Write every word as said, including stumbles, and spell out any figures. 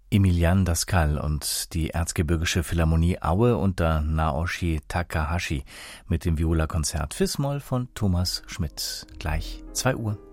Emilian Daskal und die Erzgebirgische Philharmonie Aue unter Naoshi Takahashi mit dem Viola-Konzert Fis-Moll von Thomas Schmidt. Gleich zwei Uhr.